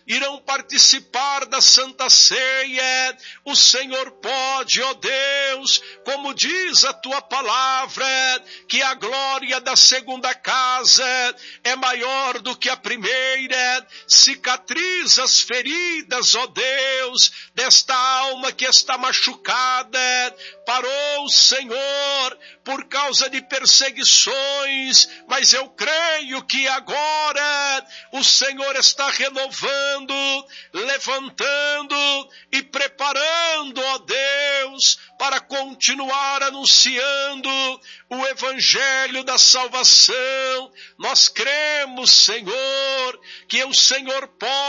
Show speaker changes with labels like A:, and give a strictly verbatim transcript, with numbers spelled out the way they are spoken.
A: irão participar da Santa Ceia. O Senhor pode, ó Deus, como diz a tua palavra, que a glória da segunda casa é maior do que a primeira. Cicatriza as feridas, ó Deus, desta alma que está machucada. Parou, Senhor, por causa de perseguições, mas eu creio que agora o Senhor está renovando, levantando e preparando, ó Deus, para continuar anunciando o evangelho da salvação. Nós cremos, Senhor, que o Senhor pode